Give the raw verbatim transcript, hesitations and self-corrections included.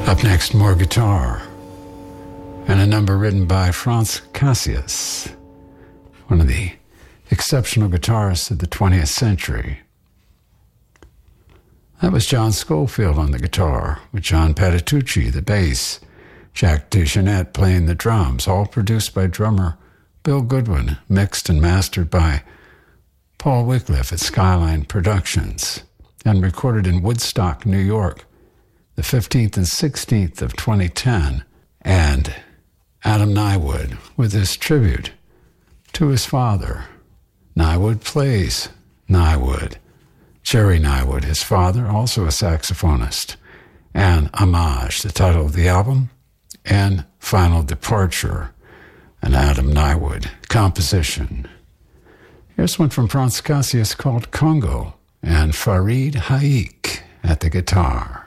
Up next, more guitar, and a number written by Franz Cassius, one of the exceptional guitarists of the twentieth century. That was John Scofield on the guitar, with John Patitucci, the bass, Jack DeJohnette playing the drums, all produced by drummer Bill Goodwin, mixed and mastered by Paul Wycliffe at Skyline Productions, and recorded in Woodstock, New York, the fifteenth and sixteenth of twenty ten, and Adam Nywood with his tribute to his father. Nywood plays Nywood. Jerry Nywood, his father, also a saxophonist, and Homage, the title of the album, and Final Departure, an Adam Nywood composition. Here's one from Franz Cassius called Congo, and Farid Haik at the guitar.